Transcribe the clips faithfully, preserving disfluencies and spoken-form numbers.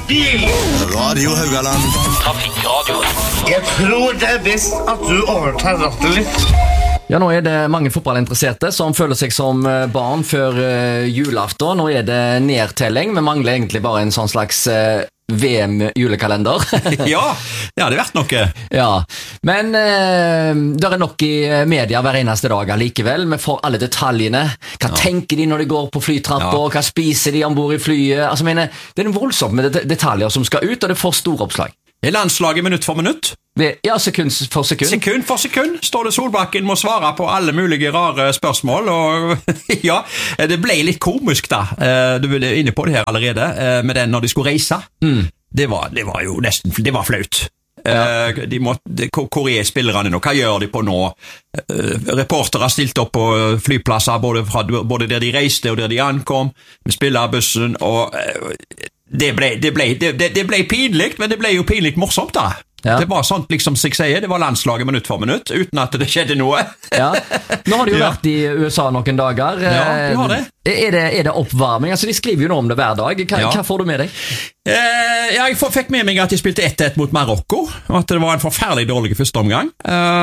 bil! Radio Haugaland. Trafikkradio. Jeg tror det er best at du overtar rattet litt. Ja, nå er det mange fotballinteresserte som føler seg som barn før uh, julaften. Nå er det nedtelling, men mangler egentlig bare en sånn slags uh, V M-julekalender. Ja, det hadde vært noe. Ja, men uh, det er nok i media hver eneste dag likevel. Vi får alle detaljene. Hva ja. tenker de når de går på flytrapper? Ja. Hva spiser de ombord i flyet? Altså, mener, det er en voldsomt med det detaljer som skal ut, og det får store oppslag. Det er landslaget minutt for minutt. Ja, sekund for sekund. Sekund for sekund står det Solbakken må svare på alle mulige rare spørsmål, og ja, det ble litt komisk da. Du er inne på det her allerede, med den når de skulle reise. Mm. Det, var, det var jo nesten, det var flaut. Ja. De måtte, hvor er spillerne nå? Hva gjør de på nå? Reportere stilte opp på flyplasser, både, fra, både der de reiste og der de ankom, med spillerbussen, og det ble, det ble, det, det ble pinligt, men det ble jo pinligt morsomt da. Ja. Det var sånt liksom som jeg sier, det var landslaget minutt for minutt, uten at det skjedde noe. Ja. Nå har de jo ja. vært i U S A noen dager. Ja, de har det. Er det, er det oppvarming? Altså, de skriver jo noe om det hver dag. Hva, ja. hva får du med deg? Eh, jeg fikk med meg at de spilte ett ett mot Marokko, og at det var en forferdelig dårlig første omgang.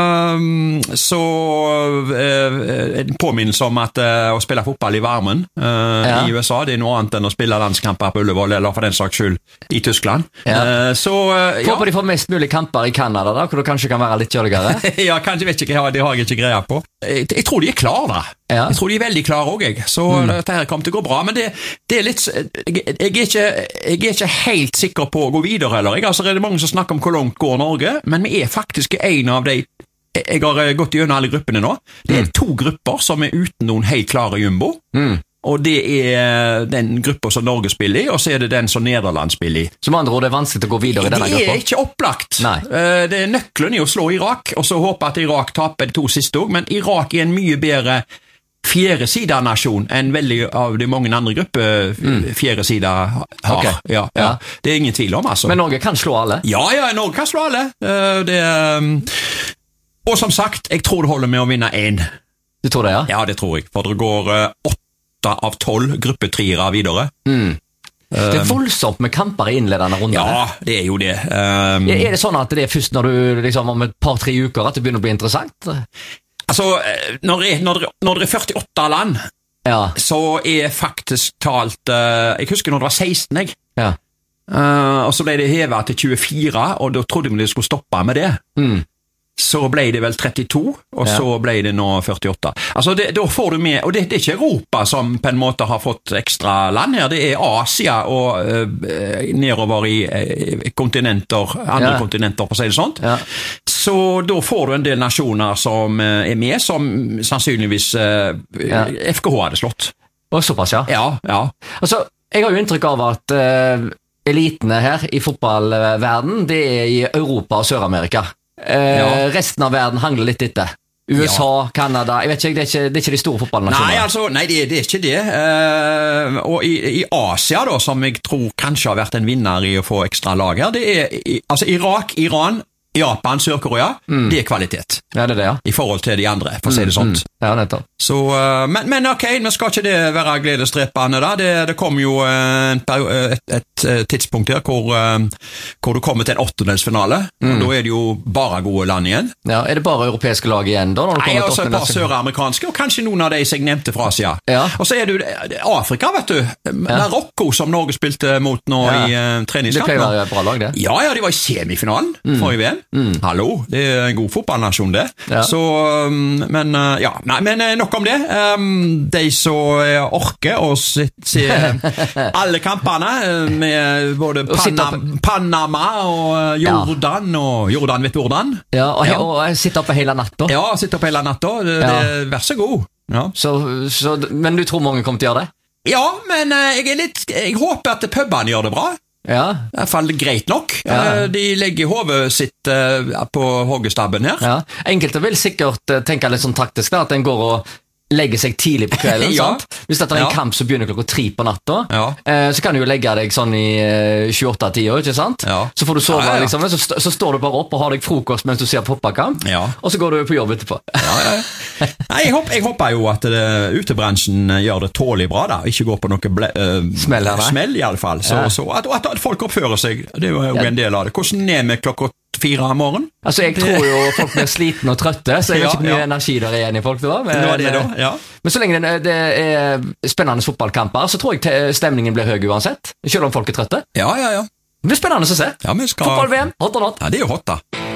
Eh, så eh, en påminnelse om at eh, å spille fotball i varmen eh, ja. i U S A, det er noe annet enn å spille landskamper på Ullevål, eller for den saks skyld i Tyskland. Ja. Eh, så eh, ja. Håper de får mest mulig kamper i Kanada da, hvor det kanskje kan være litt kjøligere. Ja, kanskje, vet ikke, det har jeg ikke greia på. Jeg, jeg tror de er klar da. Ja. Jeg tror de er veldig klare også, jeg. Så mm. dette her kommer til å gå bra, men det, det er litt, jeg, jeg, er ikke, jeg er ikke helt sikker på å gå videre, eller. Jeg, altså, det er mange som snakker om hvor langt går Norge, men vi er faktisk en av de, jeg har gått gjennom alle gruppene nå, det er mm. to grupper som er uten noen helt klare jumbo, mm. og det er den gruppa som Norge spiller i, og så er det den som Nederland spiller i. Som andre ord, det er vanskelig å gå videre i denne gruppa? Det er ikke opplagt. Nei. Det er nøkkelen i å slå Irak, og så håpe at Irak taper de to siste også, men Irak er en mye bedre fjerde sida nasjon enn veldig av de mange andre grupper mm. fjerde sida har. Okay. Ja, ja. Ja. Det er ingen tvil om, altså. Men Norge kan slå alle? Ja, ja, Norge kan slå alle. Det, og som sagt, jeg tror det holder med å vinne en. Du tror det, ja? Ja, det tror jeg. For det går åtte av tolv gruppetriere videre. Mm. Det er voldsomt med kamper i innledende runder. Ja, det er jo det. Um, er det sånn at det er først når du liksom om et par-tre uker at det begynner å bli interessant? Altså, når det, når det, når det er førtiåtte land, ja. så er faktisk talt, uh, jeg husker når det var seksten, jeg. Ja. Uh, og så ble det hevet til tjuefire, og da trodde vi de skulle stoppe med det. Mm. Så ble det vel trettito, og ja. så ble det nå førtiåtte. Altså, det, da får du med, og det, det er ikke Europa som på en måte har fått ekstra land her, det er Asia og uh, nedover i uh, kontinenter, andre ja. kontinenter, på å si det sånt. Ja. Så da får du en del nasjoner som uh, er med, som sannsynligvis uh, ja. F K H hadde slått. Og såpass, ja? Ja, ja. Altså, jeg har jo inntrykk av at uh, elitene her i fotballverden, det er i Europa og Sør-Amerika. Eh, ja. Resten av verden hangler litt etter. U S A, ja. Kanada, jeg vet ikke, det er ikke, det er ikke de store fotballnasjonene. Nei, altså, nei, det, det er ikke det. Uh, og i, i Asia da, som jeg tror kanskje har vært en vinner i å få ekstra lag her, det er i, altså Irak, Iran, Japan, Sør-Korea, mm. det er kvalitet. Ja, det er det, ja. I forhold til de andre, for å si det sånt. Mm. Ja, nettopp. Så, uh, men, men ok, nå skal ikke det være gledesdrepende da. Det, det kom jo uh, et, et, et tidspunkt her hvor, uh, hvor du kommer til en åttendelsfinale, mm. og da er det jo bare gode land igjen. Ja, er det bare europeiske lag igjen da? Når Nei, også et par søramerikanske, og kanskje noen av de jeg nevnte fra Asia. Ja. Og så er det jo Afrika, vet du. Ja. Marokko, som Norge spilte mot nå ja. i uh, treningskamp. Det pleier å være bra lag, det. Ja, ja, de var i semifinalen mm. for i V M. Mm. Hallo, det er en god fotballnasjon det. Ja. Så, um, men uh, ja, nei, men nok om det. Um, de som uh, orker å se, se alle kampene uh, med både Panam, Panama og uh, Jordan, ja. og Jordan vet Jordan. Ja, og, ja. og sitte oppe hele natta. Ja, sitte oppe hele natta. Det, ja. det, vær så god. Ja. Så, så, men du tror mange kommer til å gjøre det? Ja, men uh, jeg er litt, jeg håper at pubene gjør det bra. Ja. I hvert fall greit nok. Ja. De legger hovedet sitt uh, på hoggestabben her. Ja. Enkelte vil sikkert uh, tenke litt sånn taktisk da, at en går og legge seg tidlig på kvelden, ja. sant? Hvis det er en ja. kamp som begynner klokka tre på natta, ja. eh, så kan du jo legge deg sånn i eh, tjueåtte-tida, ikke sant? Ja. Så får du sove, ja, ja, ja. liksom, så, st så står du bare opp og har deg frokost mens du ser fotballkamp, ja. og så går du på jobb etterpå. ja, ja. Nei, jeg, håper, jeg håper jo at det, utebransjen gjør det tålig bra da, ikke går på noe ble, uh, smell, smell i alle fall, så, ja. så at, at, at folk oppfører seg, det er jo ja. en del av det. Hvordan er vi klokka fire om morgenen? Altså, jeg tror jo folk blir slitne og trøtte, så jeg vet ikke hvor mye ja. energi der er igjen i folk da. Men, det var det da, ja. Men så lenge det, det er spennende fotballkamper, så tror jeg stemningen blir høy uansett, selv om folk er trøtte. Ja, ja, ja. Det blir spennende å se. Ja, vi skal... Fotball-V M, hot or not. Ja, det er jo hot da.